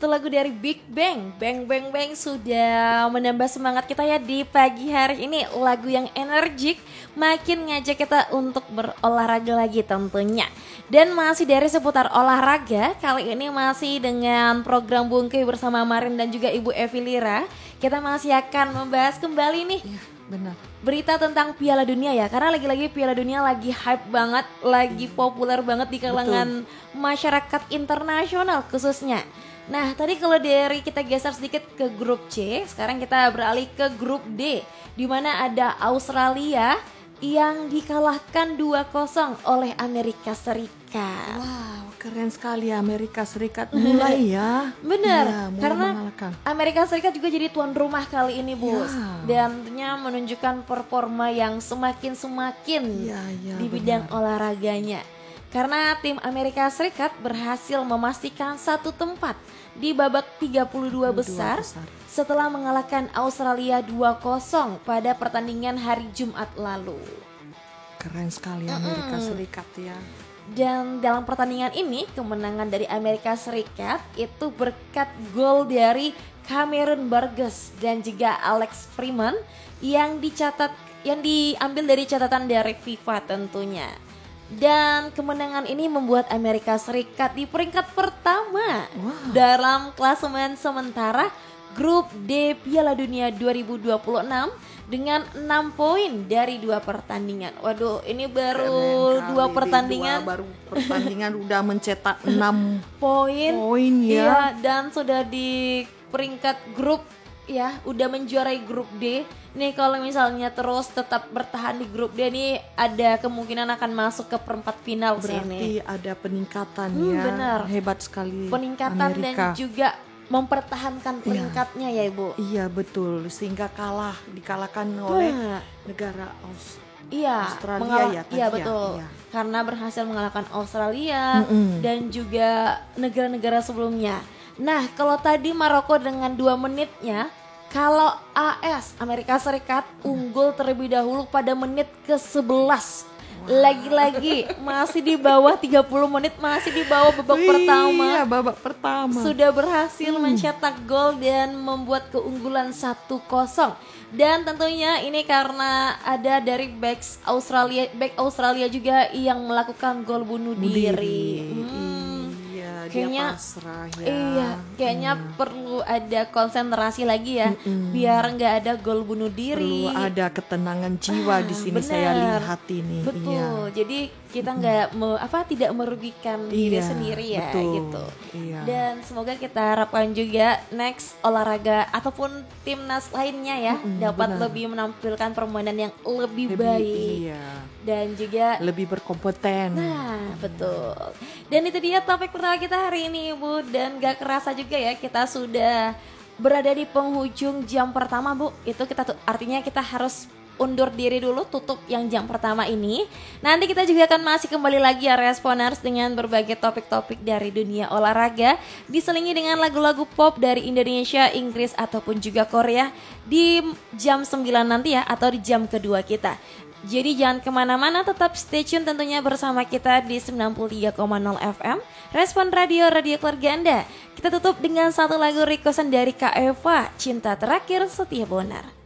Itu lagu dari Big Bang. Bang Bang Bang sudah menambah semangat kita ya di pagi hari ini. Lagu yang energik, makin ngajak kita untuk berolahraga lagi tentunya. Dan masih dari seputar olahraga, kali ini masih dengan program Bungkui bersama Marin dan juga Ibu Evi Lira. Kita masih akan membahas kembali nih. Iya, benar. Berita tentang Piala Dunia ya, karena lagi-lagi Piala Dunia lagi hype banget, lagi populer banget di kalangan masyarakat internasional khususnya. Nah tadi kalau dari kita geser sedikit ke grup C, sekarang kita beralih ke grup D, di mana ada Australia yang dikalahkan 2-0 oleh Amerika Serikat. Wow, keren sekali Amerika Serikat mulai ya. Bener, ya, karena mengalahkan. Amerika Serikat juga jadi tuan rumah kali ini, Bos. Ya. Dan tentunya menunjukkan performa yang semakin Ya, di bidang olahraganya. Karena tim Amerika Serikat berhasil memastikan satu tempat di babak 32 besar setelah mengalahkan Australia 2-0 pada pertandingan hari Jumat lalu. Keren sekali Amerika Serikat ya. Dan dalam pertandingan ini kemenangan dari Amerika Serikat itu berkat gol dari Cameron Burgess dan juga Alex Freeman yang diambil dari catatan dari FIFA tentunya. Dan kemenangan ini membuat Amerika Serikat di peringkat pertama dalam klasemen sementara grup D Piala Dunia 2026 dengan 6 poin dari 2 pertandingan. Waduh, ini baru 2 pertandingan. Baru pertandingan udah mencetak 6 poin ya. Iya, dan sudah di peringkat grup ya, udah menjuarai grup D. Nih kalau misalnya terus tetap bertahan di grup D nih, ada kemungkinan akan masuk ke perempat final sih ini. Berarti ada peningkatan ya. Benar. Hebat sekali Peningkatan Amerika. dan juga mempertahankan peringkatnya ya Ibu. Iya betul, sehingga dikalahkan oleh negara Australia Iya betul. Iya. Karena berhasil mengalahkan Australia dan juga negara-negara sebelumnya. Nah, kalau tadi Maroko dengan 2 menitnya, kalau AS Amerika Serikat unggul terlebih dahulu pada menit ke-11. Lagi-lagi masih di bawah 30 menit, masih di bawah babak pertama. Iya, babak pertama. Sudah berhasil mencetak gol dan membuat keunggulan 1-0. Dan tentunya ini karena ada dari back Australia juga yang melakukan gol bunuh diri. Kayaknya pasrah ya. Iya, kayaknya perlu ada konsentrasi lagi ya, biar nggak ada gol bunuh diri. Perlu ada ketenangan jiwa di sini. Bener. Saya lihat ini. Betul. Iya. Jadi kita tidak merugikan diri sendiri ya, betul. gitu. Iya. Dan semoga kita harapkan juga next olahraga ataupun timnas lainnya ya dapat lebih menampilkan permainan yang lebih baik. Iya. Dan juga lebih berkompeten. Nah, betul. Dan itu dia topik pertama kita hari ini, Bu. Dan gak kerasa juga ya kita sudah berada di penghujung jam pertama, Bu. Itu artinya kita harus undur diri dulu, tutup yang jam pertama ini. Nanti kita juga akan masih kembali lagi ya Responers dengan berbagai topik-topik dari dunia olahraga, diselingi dengan lagu-lagu pop dari Indonesia, Inggris ataupun juga Korea di jam 9 nanti ya, atau di jam kedua kita. Jadi jangan kemana-mana, tetap stay tune tentunya bersama kita di 93,0 FM Respon Radio Keluarga Anda. Kita tutup dengan satu lagu requestan dari Kak Eva, Cinta Terakhir Setia Bonar.